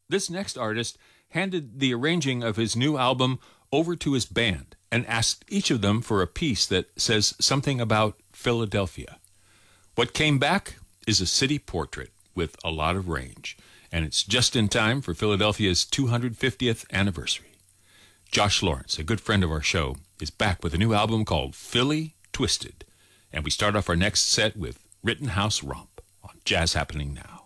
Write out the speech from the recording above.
This next artist handed the arranging of his new album over to his band and asked each of them for a piece that says something about Philadelphia. What came back is a city portrait with a lot of range, and it's just in time for Philadelphia's 250th anniversary. Josh Lawrence, a good friend of our show, is back with a new album called Philly Twisted, and we start off our next set with Rittenhouse Romp on Jazz Happening Now.